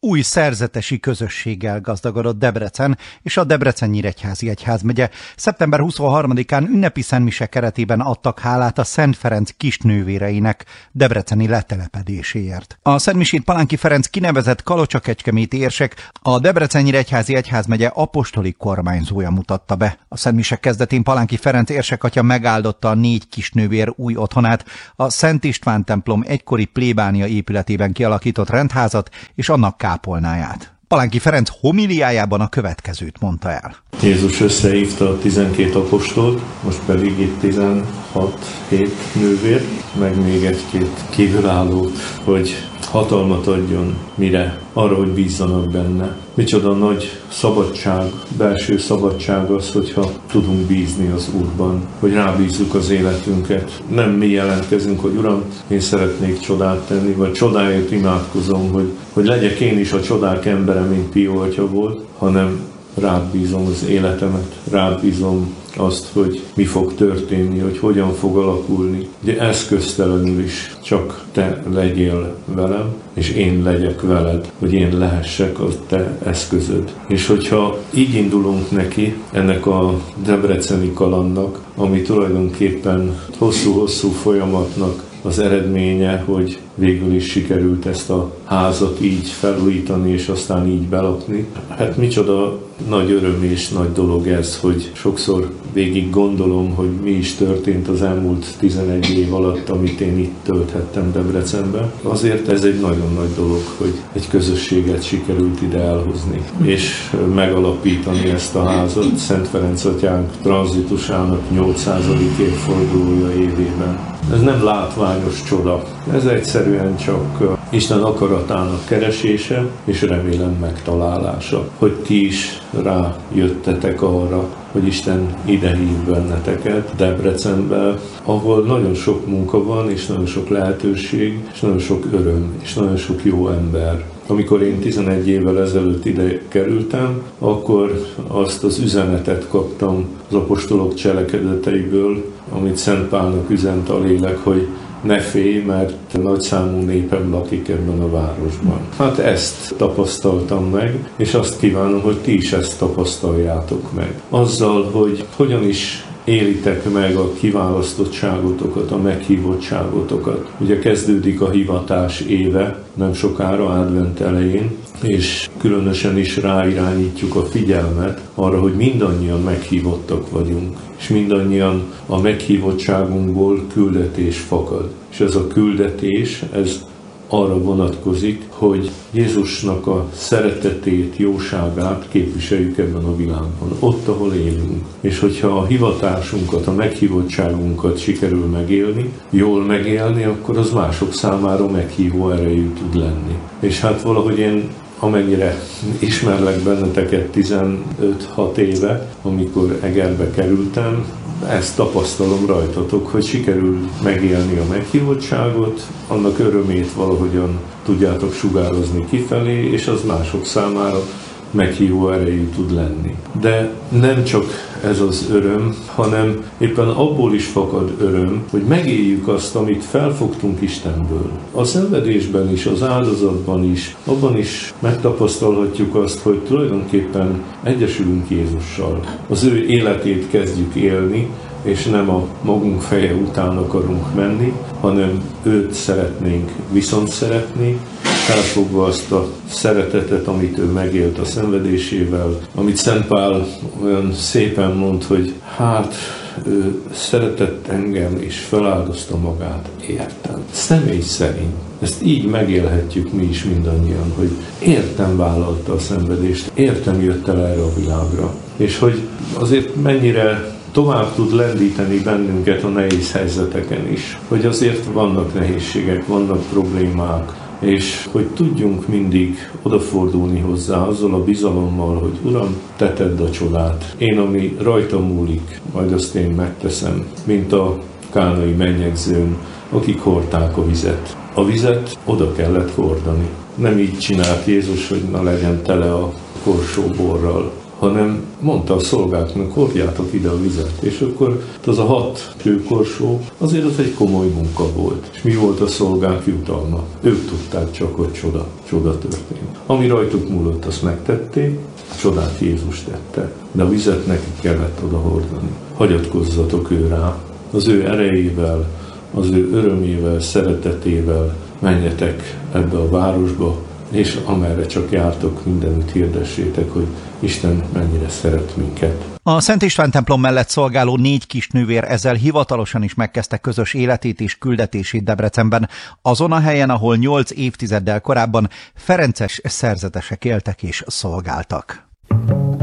Új szerzetesi közösséggel gazdagodott Debrecen és a Debrecen-Nyíregyházi Egyházmegye. Szeptember 23-án ünnepi szentmise keretében adtak hálát a Szent Ferenc kisnővéreinek debreceni letelepedéséért. A szentmisét Palánki Ferenc kinevezett kalocsa-kecskeméti érsek, a Debrecen-Nyíregyházi Egyházmegye apostoli kormányzója mutatta be. A szentmise kezdetén Palánki Ferenc érsekatya megáldotta a 4 kisnővér új otthonát, a Szent István templom egykori plébánia épületében kialakított rendházat és annak kápolnáját. Palánki Ferenc homiliájában a következőt mondta el. Jézus összehívta a 12 apostolt, most pedig itt 16-7 nővér, meg még egy-két kívülálló, hogy hatalmat adjon mire? Arra, hogy bízzanak benne. Micsoda nagy szabadság, belső szabadság az, hogyha tudunk bízni az Úrban, hogy rábízzuk az életünket. Nem mi jelentkezünk, hogy Uram, én szeretnék csodát tenni, vagy csodáért imádkozom, hogy legyek én is a csodák embere, mint Pio atya volt, hanem rád bízom az életemet, rád bízom azt, hogy mi fog történni, hogy hogyan fog alakulni. Ugye eszköztelenül is csak te legyél velem, és én legyek veled, hogy én lehessek a te eszközöd. És hogyha így indulunk neki ennek a debreceni kalandnak, ami tulajdonképpen hosszú-hosszú folyamatnak az eredménye, hogy végül is sikerült ezt a házat így felújítani, és aztán így belakni. Hát micsoda nagy öröm és nagy dolog ez, hogy sokszor végig gondolom, hogy mi is történt az elmúlt 11 év alatt, amit én itt tölthettem Debrecenben. Azért ez egy nagyon nagy dolog, hogy egy közösséget sikerült ide elhozni, és megalapítani ezt a házat Szent Ferenc atyánk tranzitusának 800. évfordulója évében. Ez nem látványos csoda, ez egyszerűen csak Isten akaratának keresése, és remélem megtalálása, hogy ti is rájöttetek arra, hogy Isten ide hív benneteket Debrecenbe, ahol nagyon sok munka van, és nagyon sok lehetőség, és nagyon sok öröm, és nagyon sok jó ember. Amikor én 11 évvel ezelőtt ide kerültem, akkor azt az üzenetet kaptam az apostolok cselekedeteiből, amit Szent Pálnak üzent a lélek, hogy ne félj, mert nagyszámú népem lakik ebben a városban. Hát ezt tapasztaltam meg, és azt kívánom, hogy ti is ezt tapasztaljátok meg. Azzal, hogy hogyan is élitek meg a kiválasztottságotokat, a meghívottságotokat. Ugye kezdődik a hivatás éve, nem sokára advent elején, és különösen is ráirányítjuk a figyelmet arra, hogy mindannyian meghívottak vagyunk, és mindannyian a meghívottságunkból küldetés fakad. És ez a küldetés, ez arra vonatkozik, hogy Jézusnak a szeretetét, jóságát képviseljük ebben a világban, ott, ahol élünk. És hogyha a hivatásunkat, a meghívottságunkat sikerül megélni, jól megélni, akkor az mások számára meghívó erejű tud lenni. És hát valahogy én amennyire ismerlek benneteket 15-6 éve, amikor Egerbe kerültem, ezt tapasztalom rajtatok, hogy sikerül megélni a meghívottságot, annak örömét valahogyan tudjátok sugározni kifelé, és az mások számára meghívó erejű tud lenni. De nem csak ez az öröm, hanem éppen abból is fakad öröm, hogy megéljük azt, amit felfogtunk Istenből. A szenvedésben is, az áldozatban is, abban is megtapasztalhatjuk azt, hogy tulajdonképpen egyesülünk Jézussal. Az ő életét kezdjük élni, és nem a magunk feje után akarunk menni, hanem őt szeretnénk viszont szeretni, felfogva azt a szeretetet, amit ő megélt a szenvedésével, amit Szent Pál olyan szépen mond, hogy hát ő szeretett engem és feláldozta magát, értem. Személy szerint. Ezt így megélhetjük mi is mindannyian, hogy értem vállalta a szenvedést, értem jött el erre a világra. És hogy azért mennyire tovább tud lendíteni bennünket a nehéz helyzeteken is. Hogy azért vannak nehézségek, vannak problémák, és hogy tudjunk mindig odafordulni hozzá azzal a bizalommal, hogy Uram, te tedd a csodát. Én, ami rajta múlik, majd azt én megteszem, mint a kánai mennyegzőn, akik hordták a vizet. A vizet oda kellett hordani. Nem így csinált Jézus, hogy na legyen tele a korsó borral, hanem mondta a szolgáknak, hordjátok ide a vizet. És akkor az a 6 kőkorsó, azért az egy komoly munka volt. És mi volt a szolgák jutalma? Ők tudták csak, hogy csoda történt. Ami rajtuk múlott, azt megtették, a csodát Jézus tette, de a vizet neki kellett oda hordani. Hagyatkozzatok ő rá, az ő erejével, az ő örömével, szeretetével menjetek ebbe a városba, és amerre csak jártok, mindenütt hirdessétek, hogy Isten mennyire szeret minket. A Szent István templom mellett szolgáló 4 kisnővér ezzel hivatalosan is megkezdte közös életét és küldetését Debrecenben, azon a helyen, ahol 8 évtizeddel korábban ferences szerzetesek éltek és szolgáltak.